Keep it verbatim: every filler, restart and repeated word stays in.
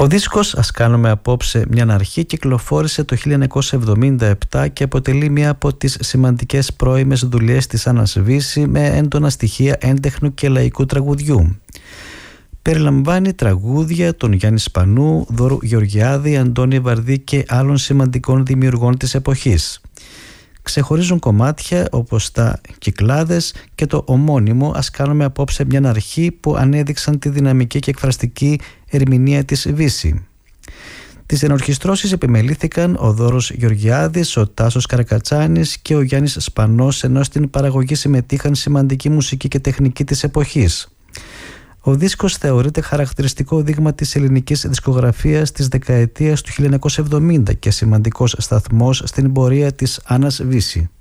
Ο δίσκος «Ας κάνουμε απόψε μια αρχή» κυκλοφόρησε το χίλια εννιακόσια εβδομήντα επτά και αποτελεί μία από τις σημαντικές πρώιμες δουλειές της Άννας Βύση με έντονα στοιχεία έντεχνου και λαϊκού τραγουδιού. Περιλαμβάνει τραγούδια των Γιάννη Σπανού, Δώρου Γεωργιάδη, Αντώνη Βαρδί και άλλων σημαντικών δημιουργών της εποχής. Ξεχωρίζουν κομμάτια όπως τα «Κυκλάδες» και το ομώνυμο «Ας κάνουμε απόψε μια αρχή» που ανέδειξαν τη δυναμική και εκφραστική ερμηνεία της Βύση. Τις ενορχιστρώσεις επιμελήθηκαν ο Δώρος Γεωργιάδης, ο Τάσος Καρακατσάνης και ο Γιάννης Σπανός, ενώ στην παραγωγή συμμετείχαν σημαντική μουσική και τεχνική της εποχής. Ο δίσκος θεωρείται χαρακτηριστικό δείγμα της ελληνικής δισκογραφίας της δεκαετίας του χίλια εννιακόσια εβδομήντα και σημαντικός σταθμός στην πορεία της Άννας Βύση.